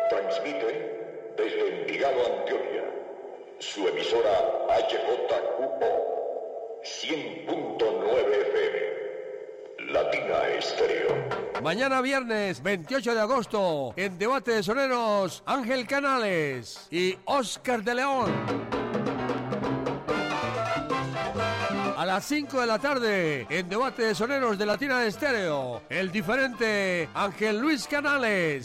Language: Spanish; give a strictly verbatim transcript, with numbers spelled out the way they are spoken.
Transmite desde Envigado, Antioquia, su emisora H J Q O cien punto nueve F M, Latina Estéreo. Mañana viernes veintiocho de agosto, en Debate de Soneros, Ángel Canales y Oscar de León. A las cinco de la tarde, en Debate de Soneros de Latina Estéreo, el diferente Ángel Luis Canales.